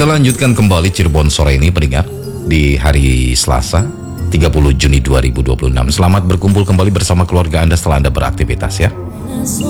Kita lanjutkan kembali Cirebon sore ini pendengar di hari Selasa 30 Juni 2026. Selamat berkumpul kembali bersama keluarga Anda setelah Anda beraktivitas ya.